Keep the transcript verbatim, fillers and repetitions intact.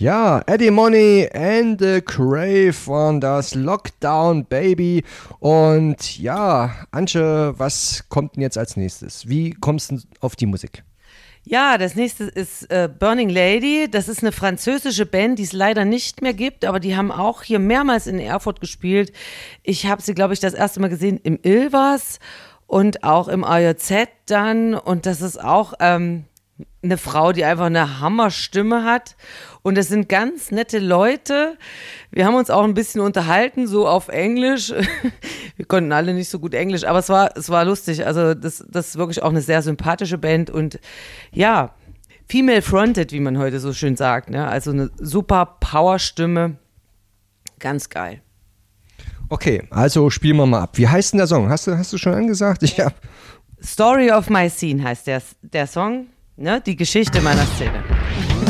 Ja, Eddie Money and the Crave von das Lockdown Baby. Und ja, Antje, was kommt denn jetzt als nächstes? Wie kommst du auf die Musik? Ja, das nächste ist äh, Burning Lady. Das ist eine französische Band, die es leider nicht mehr gibt, aber die haben auch hier mehrmals in Erfurt gespielt. Ich habe sie, glaube ich, das erste Mal gesehen im Ilvers und auch im A J Z dann. Und das ist auch ähm, eine Frau, die einfach eine Hammerstimme hat. Und das sind ganz nette Leute. Wir haben uns auch ein bisschen unterhalten, so auf Englisch. Wir konnten alle nicht so gut Englisch, aber es war, es war lustig. Also das, das ist wirklich auch eine sehr sympathische Band und ja, female-fronted, wie man heute so schön sagt. Ne? Also eine super Powerstimme. Ganz geil. Okay, also spielen wir mal ab. Wie heißt denn der Song? Hast du, hast du schon angesagt? Ich hab Story of My Scene heißt der, der Song, ne? Die Geschichte meiner Szene.